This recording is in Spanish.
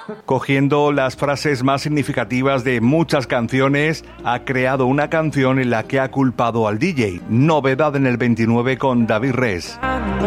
Cogiendo las frases más significativas de muchas canciones, ha creado una canción en la que ha culpado al DJ. Novedad en el 29 con David Res.